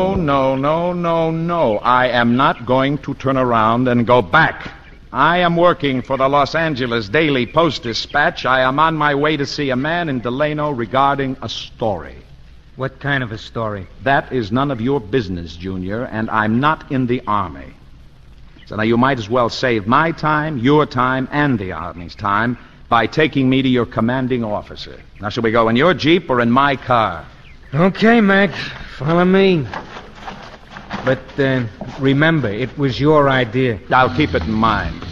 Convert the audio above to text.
Oh, no. I am not going to turn around and go back. I am working for the Los Angeles Daily Post-Dispatch. I am on my way to see a man in Delano regarding a story. What kind of a story? That is none of your business, Junior, and I'm not in the Army. So now you might as well save my time, your time, and the Army's time by taking me to your commanding officer. Now, shall we go in your Jeep or in my car? Okay, Mac. Follow me. But remember, it was your idea. I'll keep it in mind.